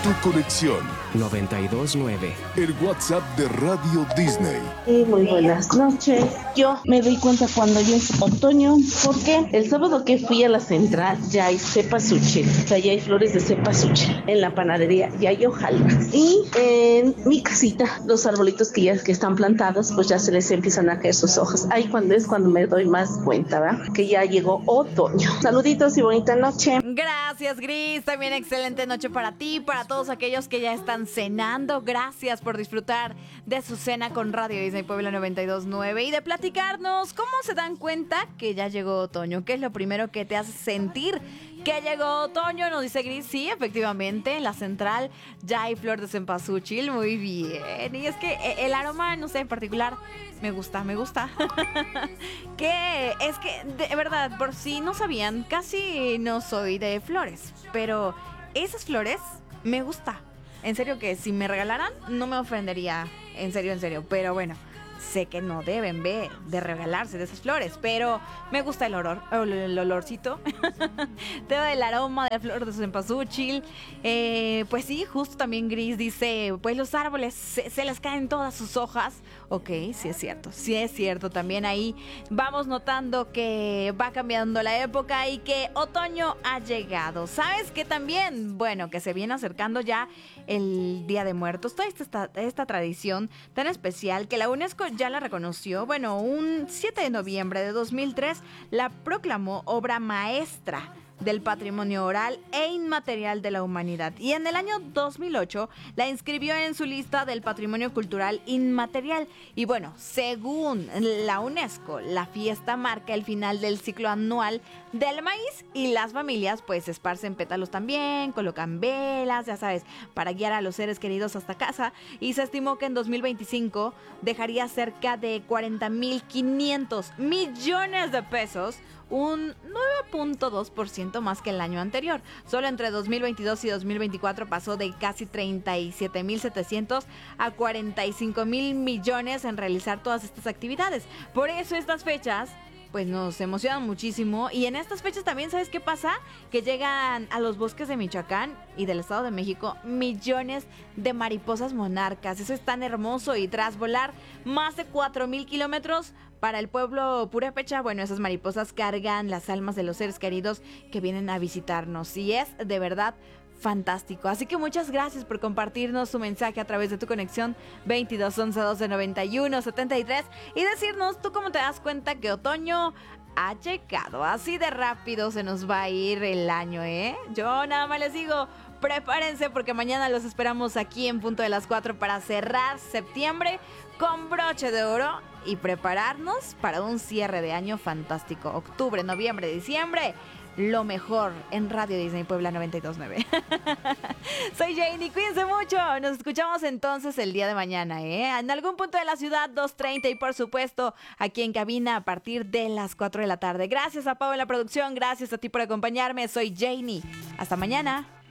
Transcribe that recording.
Tu conexión. 929. El WhatsApp de Radio Disney. Muy buenas noches. Yo me doy cuenta cuando ya es otoño, porque el sábado que fui a la central ya hay cempasúchil, o sea, ya hay flores de cempasúchil. En la panadería ya hay hojaldas. Y en mi casita, los arbolitos que están plantados, pues ya se les empiezan a caer sus hojas. Ahí cuando me doy más cuenta, ¿verdad? Que ya llegó otoño. Saluditos y bonita noche. Gracias, Gris. También excelente noche para ti, para todos aquellos que ya están cenando. Gracias por disfrutar de su cena con Radio Disney Puebla 92.9 y de platicarnos cómo se dan cuenta que ya llegó otoño. ¿Qué es lo primero que te hace sentir que llegó otoño? Nos dice Gris. Sí, efectivamente, en la central ya hay flor de cempasúchil. Muy bien. Y es que el aroma, no sé, en particular, me gusta. Que es que, de verdad, por si no sabían, casi no soy de flores, pero esas flores me gusta. En serio que si me regalaran, no me ofendería. En serio. Pero bueno, sé que no deben de regalarse de esas flores, pero me gusta el olorcito. Todo el aroma de flor de cempasúchil. Pues sí, justo también Gris dice, pues los árboles se les caen todas sus hojas. Ok, sí es cierto. También ahí vamos notando que va cambiando la época y que otoño ha llegado. ¿Sabes qué también? Bueno, que se viene acercando ya el Día de Muertos. Toda esta tradición tan especial que la UNESCO ya la reconoció. Bueno, un 7 de noviembre de 2003 la proclamó obra maestra del patrimonio oral e inmaterial de la humanidad. Y en el año 2008 la inscribió en su lista del patrimonio cultural inmaterial. Y bueno, según la UNESCO, la fiesta marca el final del ciclo anual del maíz y las familias pues esparcen pétalos también, colocan velas, ya sabes, para guiar a los seres queridos hasta casa. Y se estimó que en 2025 dejaría cerca de 40.500 millones de pesos, un 9.2% más que el año anterior. Solo entre 2022 y 2024 pasó de casi 37.700 a 45.000 millones en realizar todas estas actividades. Por eso estas fechas pues nos emocionan muchísimo. Y en estas fechas también, ¿sabes qué pasa? Que llegan a los bosques de Michoacán y del Estado de México millones de mariposas monarcas. Eso es tan hermoso. Y tras volar más de 4,000 kilómetros para el pueblo Purépecha, bueno, esas mariposas cargan las almas de los seres queridos que vienen a visitarnos. Y es de verdad fantástico. Así que muchas gracias por compartirnos tu mensaje a través de tu conexión 22 11 12 91 73 y decirnos tú cómo te das cuenta que otoño ha llegado. Así de rápido se nos va a ir el año, ¿eh? Yo nada más les digo, prepárense porque mañana los esperamos aquí en punto de las 4 para cerrar septiembre con broche de oro y prepararnos para un cierre de año fantástico. Octubre, noviembre, diciembre, lo mejor en Radio Disney Puebla 92.9. Soy Janie, cuídense mucho. Nos escuchamos entonces el día de mañana, en algún punto de la ciudad, 2:30 y por supuesto aquí en cabina a partir de las 4 de la tarde. Gracias a Pau en la producción, gracias a ti por acompañarme. Soy Janie. Hasta mañana.